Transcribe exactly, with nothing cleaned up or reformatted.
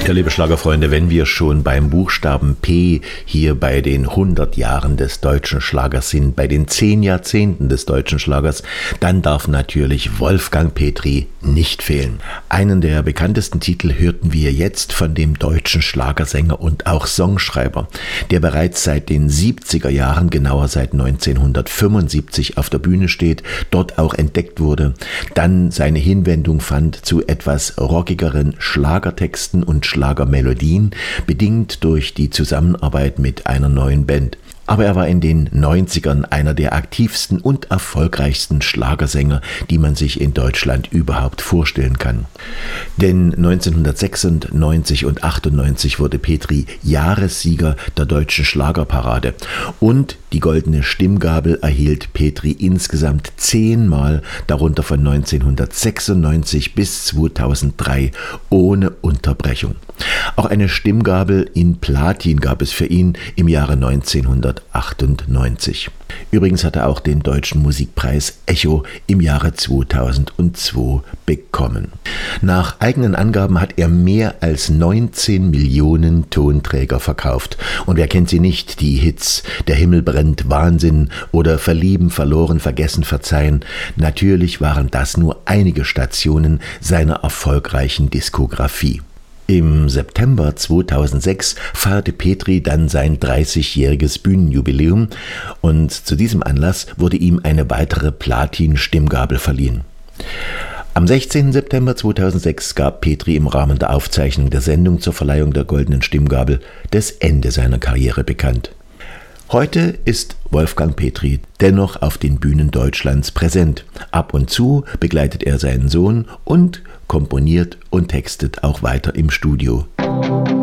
Ja, liebe Schlagerfreunde, wenn wir schon beim Buchstaben P hier bei den hundert Jahren des deutschen Schlagers sind, bei den zehn Jahrzehnten des deutschen Schlagers, dann darf natürlich Wolfgang Petry nicht fehlen. Einen der bekanntesten Titel hörten wir jetzt von dem deutschen Schlagersänger und auch Songschreiber, der bereits seit den siebziger Jahren, genauer seit neunzehnhundertfünfundsiebzig auf der Bühne steht, dort auch entdeckt wurde, dann seine Hinwendung fand zu etwas rockigeren Schlagertexten und Schlagermelodien, bedingt durch die Zusammenarbeit mit einer neuen Band. Aber er war in den neunzigern einer der aktivsten und erfolgreichsten Schlagersänger, die man sich in Deutschland überhaupt vorstellen kann. Denn neunzehnhundertsechsundneunzig und achtundneunzig wurde Petry Jahressieger der deutschen Schlagerparade und die Goldene Stimmgabel erhielt Petry insgesamt zehnmal, darunter von neunzehnhundertsechsundneunzig bis zweitausenddrei ohne Unterbrechung. Auch eine Stimmgabel in Platin gab es für ihn im Jahre neunzehnhundertachtundneunzig. Übrigens hat er auch den Deutschen Musikpreis Echo im Jahre zweitausendzwei bekommen. Nach eigenen Angaben hat er mehr als neunzehn Millionen Tonträger verkauft. Und wer kennt sie nicht, die Hits Der Himmel brennt, Wahnsinn oder Verlieben, verloren, vergessen, verzeihen. Natürlich waren das nur einige Stationen seiner erfolgreichen Diskografie. Im September zweitausendsechs feierte Petry dann sein dreißigjähriges Bühnenjubiläum und zu diesem Anlass wurde ihm eine weitere Platin-Stimmgabel verliehen. Am sechzehnten September zweitausendsechs gab Petry im Rahmen der Aufzeichnung der Sendung zur Verleihung der Goldenen Stimmgabel das Ende seiner Karriere bekannt. Heute ist Wolfgang Petry dennoch auf den Bühnen Deutschlands präsent. Ab und zu begleitet er seinen Sohn und komponiert und textet auch weiter im Studio.